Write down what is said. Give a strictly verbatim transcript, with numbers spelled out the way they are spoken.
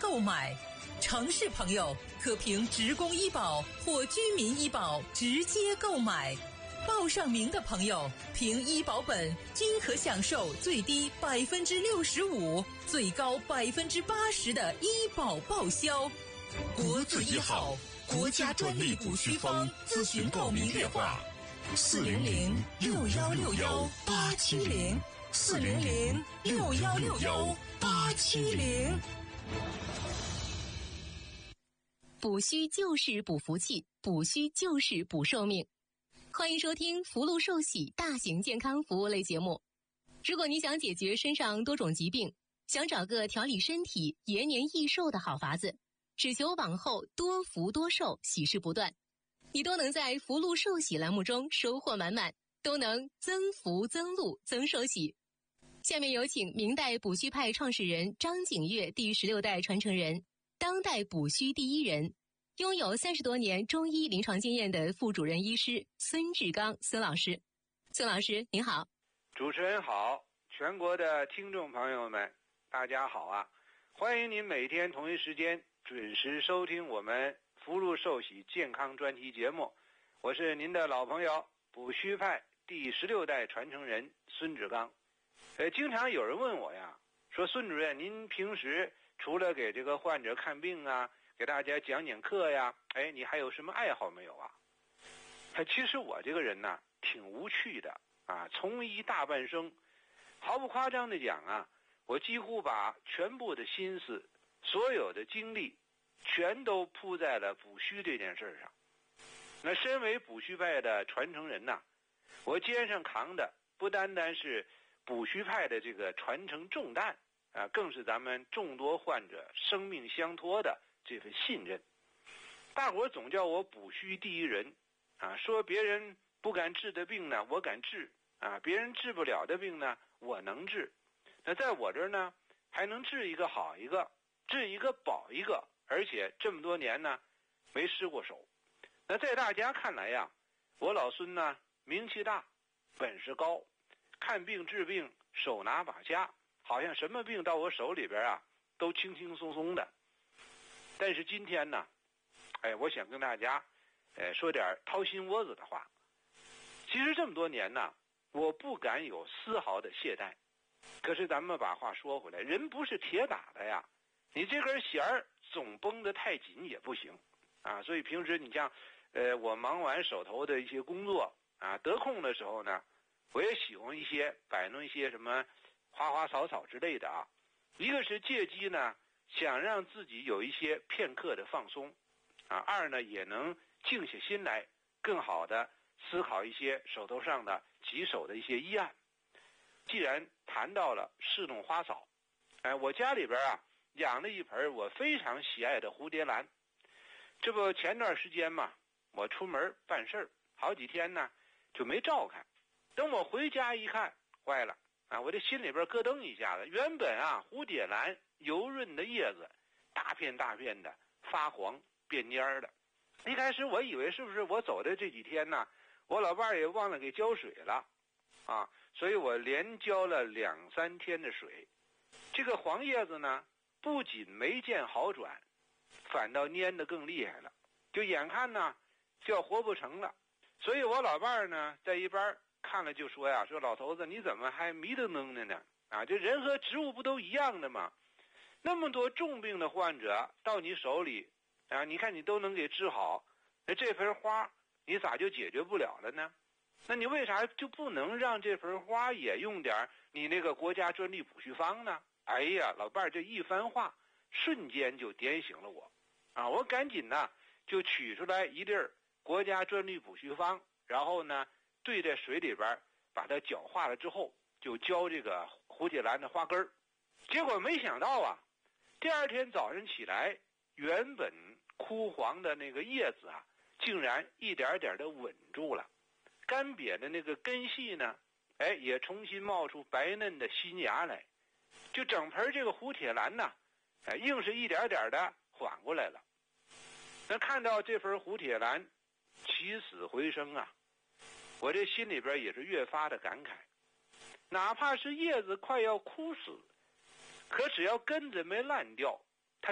购买。城市朋友可凭职工医保或居民医保直接购买，报上名的朋友凭医保本均可享受最低百分之六十五、最高百分之八十的医保报销。 国字一号国家专利补虚方咨询报名电话：四零零六幺六幺八七零，四零零六幺六幺八七零。 补虚就是补福气，补虚就是补寿命。欢迎收听福禄寿喜大型健康服务类节目。如果你想解决身上多种疾病，想找个调理身体、延年益寿的好法子，只求往后多福多寿，喜事不断，你都能在福禄寿喜栏目中收获满满，都能增福增禄增寿喜。下面有请明代补虚派创始人张景岳第十六代传承人，当代补虚第一人，拥有三十多年中医临床经验的副主任医师孙志刚孙老师。孙老师您好。 主持人好，全国的听众朋友们大家好啊！欢迎您每天同一时间准时收听我们福禄寿喜健康专题节目，我是您的老朋友补虚派第十六代传承人孙志刚。呃，经常有人问我呀，说孙主任，您平时除了给这个患者看病啊，给大家讲讲课呀，哎，你还有什么爱好没有啊？其实我这个人呢，挺无趣的啊，从医大半生，毫不夸张的讲啊，我几乎把全部的心思、所有的精力，全都扑在了补虚这件事上。那身为补虚派的传承人呐，我肩上扛的不单单是补虚派的这个传承重担啊，更是咱们众多患者生命相托的这份信任。大伙总叫我补虚第一人啊，说别人不敢治的病呢，我敢治啊，别人治不了的病呢，我能治。那在我这儿呢，还能治一个好一个，治一个保一个，而且这么多年呢，没失过手。那在大家看来呀，我老孙呢，名气大，本事高，看病治病手拿把掐，好像什么病到我手里边啊，都轻轻松松的。但是今天呢，哎，我想跟大家，哎，说点掏心窝子的话。其实这么多年呢，我不敢有丝毫的懈怠。可是咱们把话说回来，人不是铁打的呀，你这根弦儿总绷得太紧也不行啊。所以平时你像，呃，我忙完手头的一些工作啊，得空的时候呢，我也喜欢一些摆弄一些什么花花草草之类的啊。一个是借机呢，想让自己有一些片刻的放松啊；二呢，也能静下心来，更好的思考一些手头上的棘手的一些医案。既然谈到了侍弄花草，哎，我家里边啊养了一盆我非常喜爱的蝴蝶兰。这不前段时间嘛，我出门办事儿，好几天呢就没照看。等我回家一看，坏了啊！我这心里边咯噔一下子。原本啊，蝴蝶兰油润的叶子，大片大片的发黄变蔫的。一开始我以为是不是我走的这几天呢，我老伴儿也忘了给浇水了啊，所以我连浇了两三天的水。这个黄叶子呢，不仅没见好转，反倒蔫得更厉害了，就眼看呢就要活不成了。所以我老伴儿呢在一边看了就说呀，说老头子你怎么还迷瞪瞪的呢？啊，这人和植物不都一样的吗？那么多重病的患者到你手里啊，你看你都能给治好，那这盆花你咋就解决不了了呢？那你为啥就不能让这盆花也用点你那个国家专利补虚方呢？哎呀，老伴儿这一番话瞬间就点醒了我啊！我赶紧呢就取出来一粒儿国家专利补虚方，然后呢兑在水里边把它搅化了之后，就浇这个蝴蝶兰的花根儿。结果没想到啊，第二天早上起来，原本枯黄的那个叶子啊，竟然一点点的稳住了，干瘪的那个根系呢，哎，也重新冒出白嫩的新芽来。就整盆这个蝴蝶兰呢，哎，硬是一点点的缓过来了。那看到这盆蝴蝶兰起死回生啊，我这心里边也是越发的感慨。哪怕是叶子快要枯死，可只要根子没烂掉，